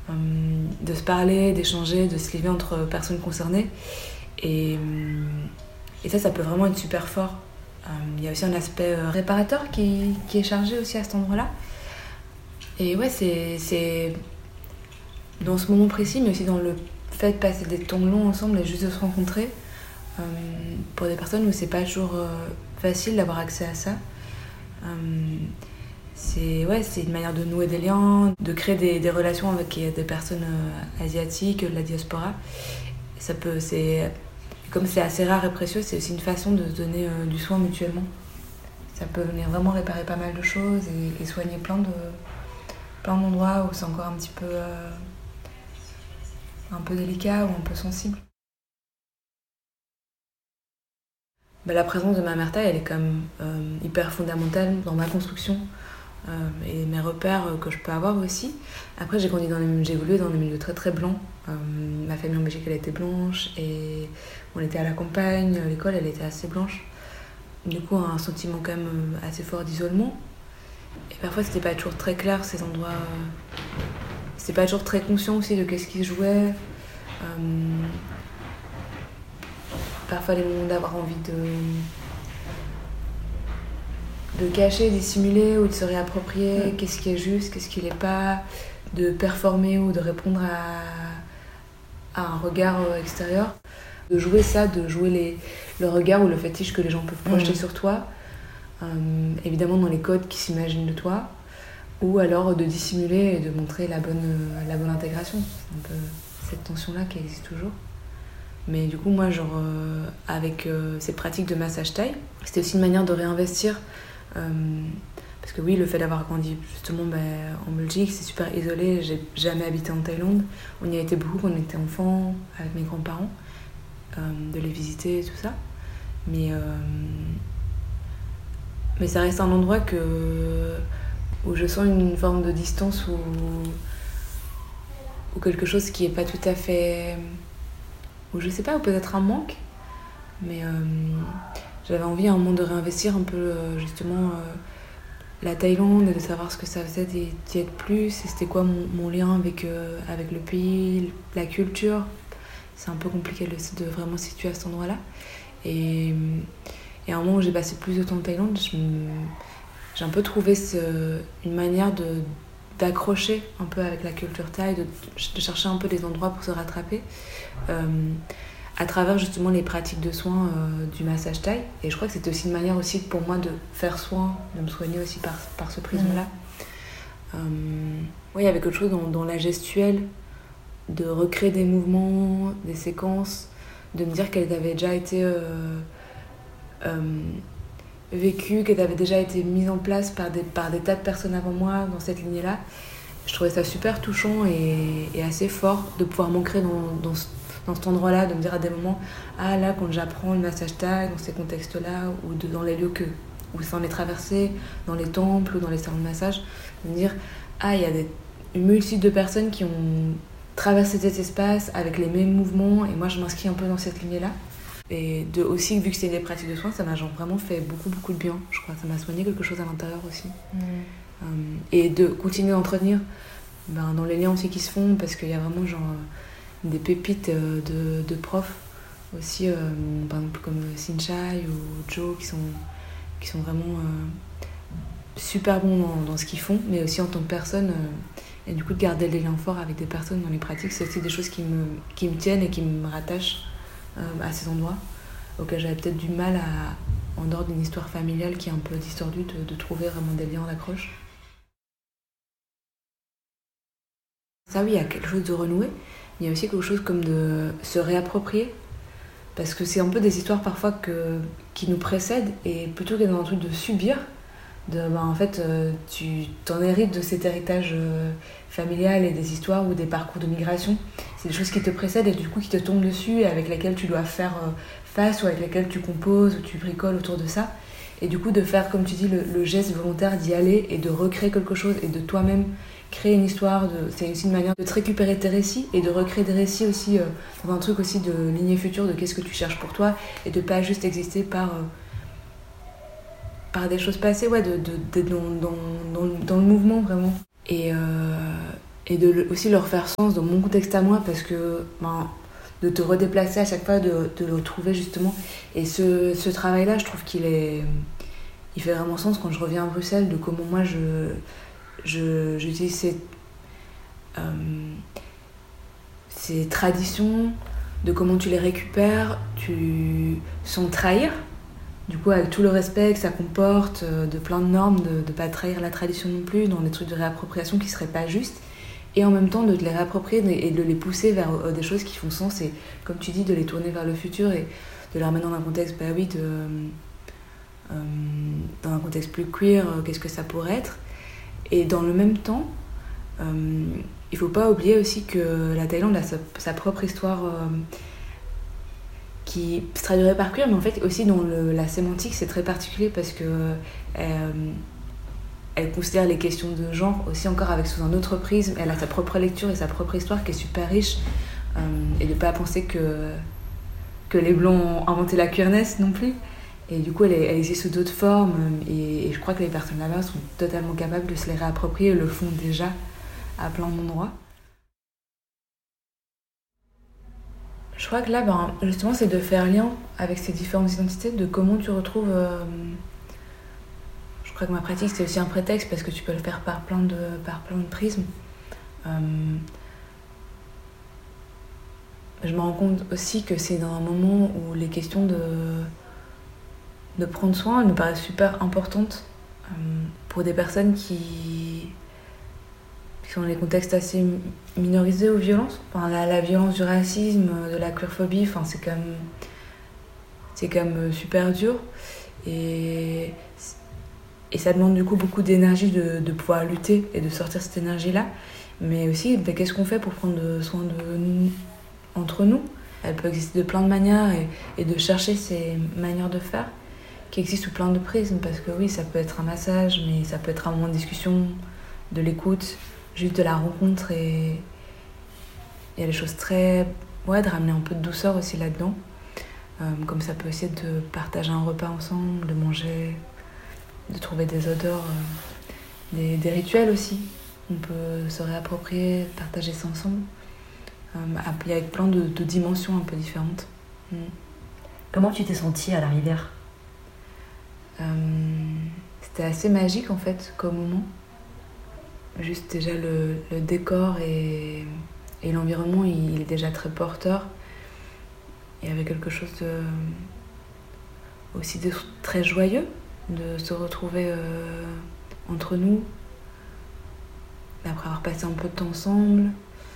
de se parler, d'échanger, de se livrer entre personnes concernées. Et ça peut vraiment être super fort. Il y a aussi un aspect réparateur qui est chargé aussi à cet endroit-là. Et ouais, c'est dans ce moment précis, mais aussi dans le fait de passer des temps longs ensemble et juste de se rencontrer, pour des personnes où c'est pas toujours facile d'avoir accès à ça. C'est une manière de nouer des liens, de créer des relations avec des personnes asiatiques, de la diaspora. Comme c'est assez rare et précieux, c'est aussi une façon de se donner du soin mutuellement. Ça peut venir vraiment réparer pas mal de choses et soigner plein d'endroits où c'est encore un petit peu un peu délicat ou un peu sensible. La présence de ma mère thaï, elle est quand même hyper fondamentale dans ma construction et mes repères que je peux avoir aussi. Après, j'ai évolué dans des milieux très très blancs. Ma famille en Belgique, elle était blanche et on était à la campagne, l'école, elle était assez blanche. Du coup, un sentiment quand même assez fort d'isolement. Et parfois, c'était pas toujours très clair, ces endroits. C'était pas toujours très conscient aussi de qu'est-ce qui se jouait. Parfois, les moments d'avoir envie de cacher, dissimuler ou de se réapproprier qu'est-ce qui est juste, qu'est-ce qui l'est pas, de performer ou de répondre à un regard extérieur. De jouer ça, de jouer le regard ou le fétiche que les gens peuvent projeter sur toi, évidemment dans les codes qui s'imaginent de toi, ou alors de dissimuler et de montrer la bonne intégration. C'est un peu cette tension-là qui existe toujours. Mais du coup, moi, avec ces pratiques de massage thaï, c'était aussi une manière de réinvestir. Parce que oui, le fait d'avoir grandi justement en Belgique, c'est super isolé. J'ai jamais habité en Thaïlande. On y a été beaucoup quand on était enfant, avec mes grands-parents, de les visiter et tout ça. Mais ça reste un endroit où je sens une forme de distance ou quelque chose qui est pas tout à fait... Ou je sais pas, ou peut-être un manque. Mais j'avais envie à un moment de réinvestir un peu justement la Thaïlande et de savoir ce que ça faisait d'y être plus. Et c'était quoi mon lien avec le pays, la culture. C'est un peu compliqué de vraiment se situer à cet endroit-là. Et à un moment où j'ai passé plus de temps en Thaïlande, j'ai un peu trouvé une manière d'accrocher un peu avec la culture thaï, de chercher un peu des endroits pour se rattraper à travers justement les pratiques de soins du massage thaï. Et je crois que c'était aussi une manière aussi pour moi de faire soin, de me soigner aussi par ce prisme-là. Il y avait quelque chose dans la gestuelle, de recréer des mouvements, des séquences, de me dire qu'elles avaient déjà été vécues, qu'elles avaient déjà été mises en place par des tas de personnes avant moi dans cette lignée-là. Je trouvais ça super touchant et assez fort de pouvoir m'ancrer dans cet endroit-là, de me dire à des moments, ah là, quand j'apprends le massage thaï dans ces contextes-là, ou dans les lieux où ça en est traversé, dans les temples ou dans les salons de massage, de me dire, ah, il y a une multitude de personnes qui ont traversé cet espace avec les mêmes mouvements, et moi je m'inscris un peu dans cette lignée-là. Et aussi, vu que c'est des pratiques de soins, ça m'a vraiment fait beaucoup, beaucoup de bien, je crois. Ça m'a soigné quelque chose à l'intérieur aussi. Et de continuer à entretenir dans les liens aussi qui se font, parce qu'il y a vraiment des pépites de profs aussi, par exemple comme Sinchai ou Joe, qui sont vraiment super bons dans ce qu'ils font, mais aussi en tant que personne. Et du coup, de garder des liens forts avec des personnes dans les pratiques, c'est aussi des choses qui me tiennent et qui me rattachent à ces endroits auxquels j'avais peut-être du mal en dehors d'une histoire familiale qui est un peu distordue, de trouver vraiment des liens d'accroche. Ça oui, il y a quelque chose de renoué, mais il y a aussi quelque chose comme de se réapproprier, parce que c'est un peu des histoires parfois qui nous précèdent, et plutôt que dans un truc de subir, en fait tu t'en hérites de cet héritage familial et des histoires ou des parcours de migration. C'est des choses qui te précèdent et du coup qui te tombent dessus et avec lesquelles tu dois faire face ou avec lesquelles tu composes ou tu bricoles autour de ça. Et du coup de faire, comme tu dis, le geste volontaire d'y aller et de recréer quelque chose et de toi-même créer une histoire. C'est aussi une manière de te récupérer tes récits et de recréer des récits aussi dans un truc aussi de lignée future, de qu'est-ce que tu cherches pour toi et de pas juste exister par des choses passées, ouais, dans le mouvement vraiment. Et et aussi leur faire sens dans mon contexte à moi, parce que de te redéplacer à chaque fois, de le trouver justement. Et ce travail-là, je trouve il fait vraiment sens quand je reviens à Bruxelles, de comment moi j'utilise ces traditions, de comment tu les récupères, sans trahir, du coup avec tout le respect que ça comporte, de plein de normes, de ne pas trahir la tradition non plus, dans des trucs de réappropriation qui seraient pas justes, et en même temps de te les réapproprier et de les pousser vers des choses qui font sens, et comme tu dis, de les tourner vers le futur et de les remettre dans un contexte, dans un contexte plus queer, qu'est-ce que ça pourrait être. Et dans le même temps, il faut pas oublier aussi que la Thaïlande a sa propre histoire qui se traduirait par queer, mais en fait aussi dans la sémantique c'est très particulier, parce que elle considère les questions de genre aussi encore avec sous un autre prisme. Elle a sa propre lecture et sa propre histoire qui est super riche, et de pas penser que les blancs ont inventé la queerness non plus. Et du coup, elle existe sous d'autres formes, et je crois que les personnes là-bas sont totalement capables de se les réapproprier, et le font déjà à plein d'endroits. Je crois que là, justement, c'est de faire lien avec ces différentes identités, de comment tu retrouves... Je crois que ma pratique, c'est aussi un prétexte, parce que tu peux le faire par plein de prismes. Je me rends compte aussi que c'est dans un moment où les questions de prendre soin, elles me paraissent super importantes pour des personnes qui sont dans des contextes assez minorisés aux violences. Enfin, la violence du racisme, de la queerphobie, c'est quand même super dur. Et ça demande du coup beaucoup d'énergie de pouvoir lutter et de sortir cette énergie-là. Mais aussi, qu'est-ce qu'on fait pour prendre soin de nous, entre nous? Elle peut exister de plein de manières, et de chercher ces manières de faire qui existent sous plein de prismes, parce que oui, ça peut être un massage, mais ça peut être un moment de discussion, de l'écoute, juste de la rencontre, et il y a des choses de ramener un peu de douceur aussi là-dedans, comme ça peut aussi être de partager un repas ensemble, de manger, de trouver des odeurs, des rituels aussi, on peut se réapproprier, partager ça ensemble, avec plein de dimensions un peu différentes. Comment tu t'es sentie à la rivière? C'était assez magique en fait comme moment. Juste déjà le décor et l'environnement, il est déjà très porteur. Il y avait quelque chose aussi de très joyeux, de se retrouver entre nous, après avoir passé un peu de temps ensemble.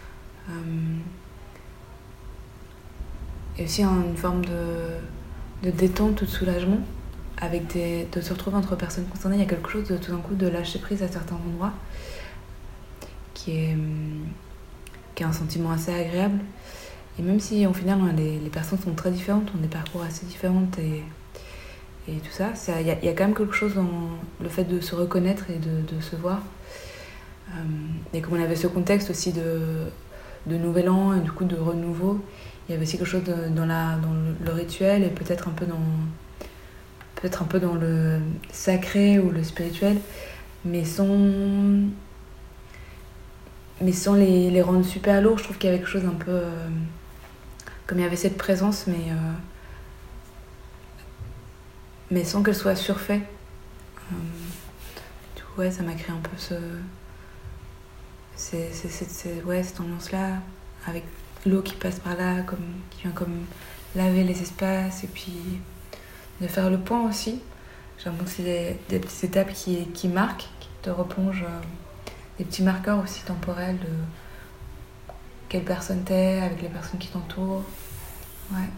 Et aussi une forme de détente ou de soulagement, de se retrouver entre personnes concernées. Il y a quelque chose de tout d'un coup de lâcher prise à certains endroits qui est un sentiment assez agréable. Et même si au final les personnes sont très différentes, ont des parcours assez différents et tout ça, il y a quand même quelque chose dans le fait de se reconnaître et de se voir. Et comme on avait ce contexte aussi de nouvel an et du coup de renouveau, il y avait aussi quelque chose dans le rituel, et peut-être un peu dans le sacré ou le spirituel, mais sans les rendre super lourds. Je trouve qu'il y avait quelque chose un peu comme il y avait cette présence, mais sans qu'elle soit surfaite. Du coup, ça m'a créé un peu cette ambiance-là, avec l'eau qui passe par là, qui vient comme laver les espaces, et puis de faire le point aussi. J'ai l'impression que c'est des petites étapes qui marquent, qui te replongent, des petits marqueurs aussi temporels de quelle personne t'es, avec les personnes qui t'entourent. Ouais.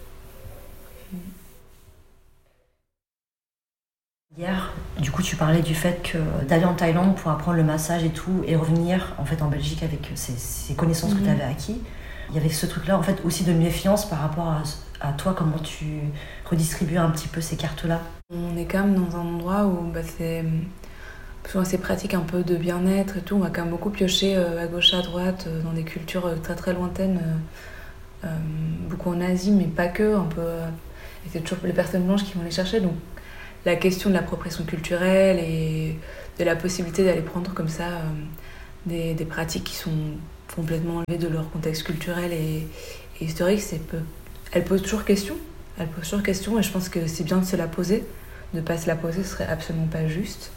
Hier, du coup, tu parlais du fait d'aller en Thaïlande pour apprendre le massage et tout, et revenir en fait en Belgique avec ces connaissances que tu avais acquis. Il y avait ce truc-là en fait aussi de méfiance par rapport à toi, comment tu redistribues un petit peu ces cartes-là. On est quand même dans un endroit où c'est souvent ces pratiques un peu de bien-être et tout. On va quand même beaucoup piocher à gauche, à droite, dans des cultures très très lointaines, beaucoup en Asie, mais pas que, un peu. Et c'est toujours les personnes blanches qui vont les chercher. Donc la question de l'appropriation culturelle et de la possibilité d'aller prendre comme ça des pratiques qui sont complètement enlevées de leur contexte culturel et historique, elles posent toujours question. Elles posent toujours question et je pense que c'est bien de se la poser. De ne pas se la poser, ce serait absolument pas juste.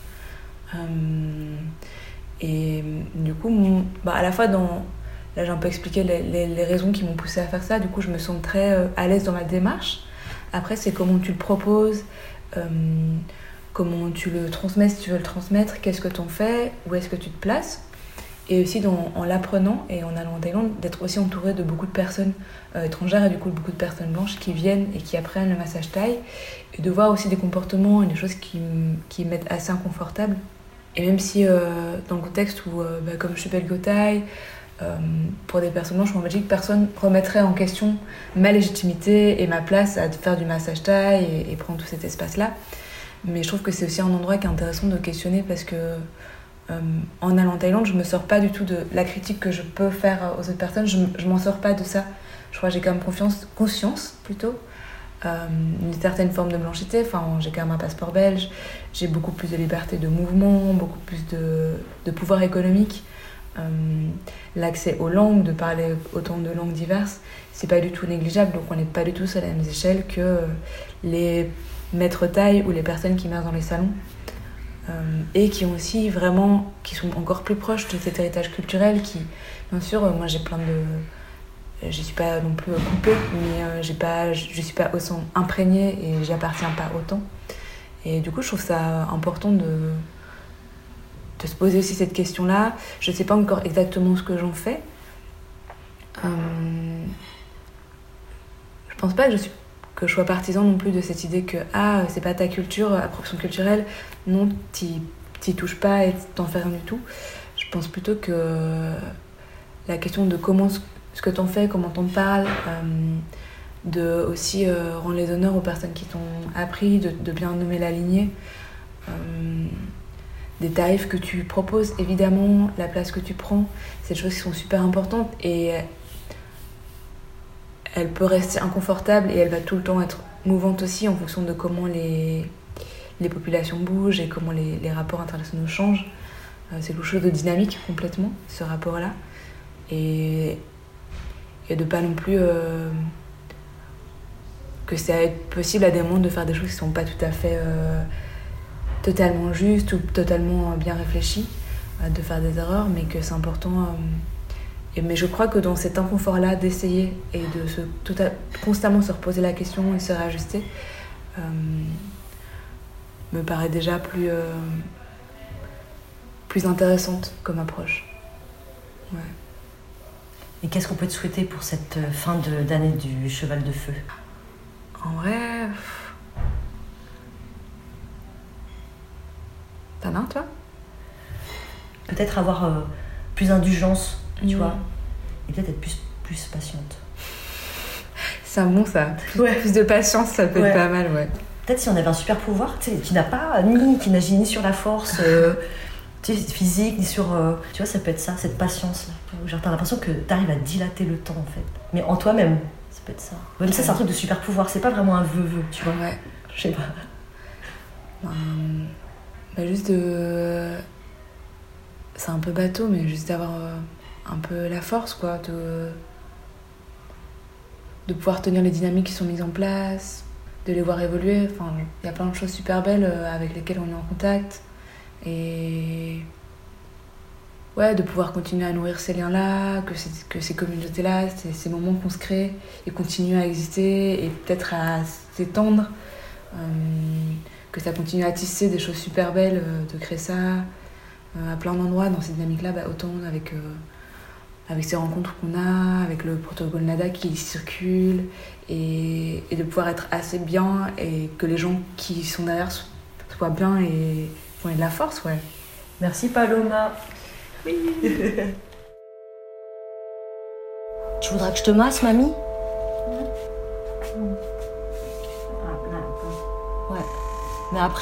Et du coup, à la fois là j'ai un peu expliqué les raisons qui m'ont poussée à faire ça, du coup je me sens très à l'aise dans la démarche. Après c'est comment tu le proposes, comment tu le transmets si tu veux le transmettre, qu'est-ce que tu en fais, où est-ce que tu te places. Et aussi en l'apprenant et en allant en Thaïlande, d'être aussi entourée de beaucoup de personnes étrangères et du coup beaucoup de personnes blanches qui viennent et qui apprennent le massage thaï, et de voir aussi des comportements et des choses qui me mettent assez inconfortable. Et même si dans le contexte où, comme je suis belgo thaï, pour des personnes blanches en Belgique, personne ne remettrait en question ma légitimité et ma place à faire du massage thaï et prendre tout cet espace-là. Mais je trouve que c'est aussi un endroit qui est intéressant de questionner parce que en allant en Thaïlande, je me sors pas du tout de la critique que je peux faire aux autres personnes, je m'en sors pas de ça. Je crois que j'ai quand même conscience plutôt, une certaine forme de blanchité, j'ai quand même un passeport belge, j'ai beaucoup plus de liberté de mouvement, beaucoup plus de pouvoir économique, l'accès aux langues, de parler autant de langues diverses, c'est pas du tout négligeable, donc on n'est pas du tout sur la même échelle que les maîtres thaï ou les personnes qui massent dans les salons. Et qui sont encore plus proches de cet héritage culturel qui, bien sûr, moi j'ai plein de... Je suis pas non plus coupée, mais je suis pas autant imprégnée et j'y appartiens pas autant. Et du coup, je trouve ça important de se poser aussi cette question-là. Je sais pas encore exactement ce que j'en fais. Je pense pas que je sois partisan non plus de cette idée que c'est pas ta culture, appropriation culturelle, non, t'y touches pas et t'en fais rien du tout. Je pense plutôt que la question de comment ce que t'en fais, comment t'en parles, de aussi rendre les honneurs aux personnes qui t'ont appris, de bien nommer la lignée, des tarifs que tu proposes, évidemment, la place que tu prends, c'est des choses qui sont super importantes et elle peut rester inconfortable et elle va tout le temps être mouvante aussi en fonction de comment les populations bougent et comment les rapports internationaux changent. C'est quelque chose de dynamique complètement, ce rapport-là. Et de pas non plus que ça va être possible à des moments de faire des choses qui sont pas tout à fait totalement justes ou totalement bien réfléchies, de faire des erreurs, mais que c'est important. Mais je crois que dans cet inconfort-là, d'essayer et de constamment se reposer la question et se réajuster, me paraît déjà plus intéressante comme approche. Ouais. Et qu'est-ce qu'on peut te souhaiter pour cette fin d'année du Cheval de Feu ? En vrai... T'en as un, toi ? Peut-être avoir plus d'indulgence, tu vois, et peut-être être plus patiente. C'est un bon ça. Plus de patience, ça peut être pas mal, ouais. Peut-être si on avait un super pouvoir, tu sais, qui n'agit ni sur la force physique, ni sur... tu vois, ça peut être ça, cette patience-là. Genre, t'as l'impression que t'arrives à dilater le temps, en fait. Mais en toi-même, ça peut être ça. Même ça, c'est un truc de super pouvoir, c'est pas vraiment un vœu, tu vois. Ouais. Je sais pas. Juste de... C'est un peu bateau, mais juste d'avoir un peu la force, quoi, de pouvoir tenir les dynamiques qui sont mises en place, de les voir évoluer. Enfin, il y a plein de choses super belles avec lesquelles on est en contact. Et de pouvoir continuer à nourrir ces liens-là, que ces communautés-là, ces moments qu'on se crée et continuent à exister et peut-être à s'étendre, que ça continue à tisser des choses super belles, de créer ça à plein d'endroits dans ces dynamiques-là, autant avec ces rencontres qu'on a, avec le protocole NADA qui circule, et de pouvoir être assez bien et que les gens qui sont derrière soient bien et aient de la force, ouais. Merci Paloma. Oui. Tu voudras que je te masse, mamie ? Ouais. Mais après ?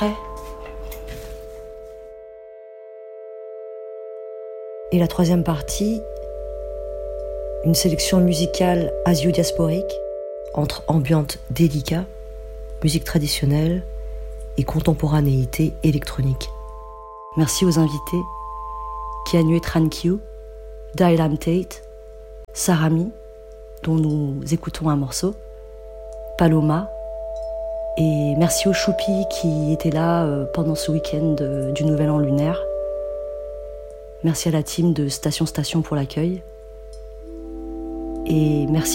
Et la troisième partie, une sélection musicale asio-diasporique entre ambiante délicat, musique traditionnelle et contemporanéité électronique. Merci aux invités Kianue Trankiu, Dailam Tate, Sarami, dont nous écoutons un morceau, Paloma, et merci aux Choupi qui étaient là pendant ce week-end du Nouvel An lunaire. Merci à la team de Station pour l'accueil. Et merci